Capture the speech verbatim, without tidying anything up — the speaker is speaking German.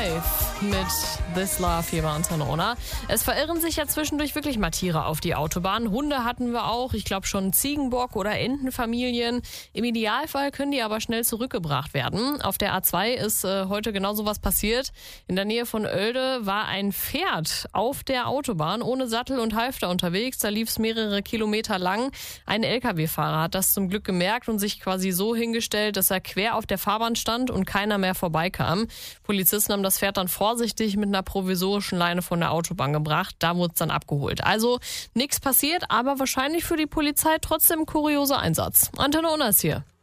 Live mit This Love hier bei Antenne Unna. Es verirren sich ja zwischendurch wirklich mal Tiere auf die Autobahn. Hunde hatten wir auch, ich glaube schon Ziegenbock- oder Entenfamilien. Im Idealfall können die aber schnell zurückgebracht werden. Auf der A zwei ist äh, heute genau sowas passiert. In der Nähe von Oelde war ein Pferd auf der Autobahn ohne Sattel und Halfter unterwegs. Da lief es mehrere Kilometer lang. Ein L K W-Fahrer hat das zum Glück gemerkt und sich quasi so hingestellt, dass er quer auf der Fahrbahn stand und keiner mehr vorbeikam. Polizisten haben das Pferd dann vorsichtig mit einer provisorischen Leine von der Autobahn gebracht. Da wurde es dann abgeholt. Also nichts passiert, aber wahrscheinlich für die Polizei trotzdem ein kurioser Einsatz. Antenne Unna ist hier.